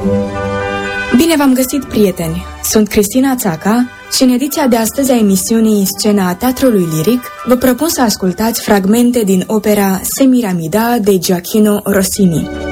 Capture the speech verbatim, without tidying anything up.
Bine v-am găsit, prieteni! Sunt Cristina Țaca și în ediția de astăzi a emisiunii Scena Teatrului Liric vă propun să ascultați fragmente din opera Semiramida de Gioachino Rossini.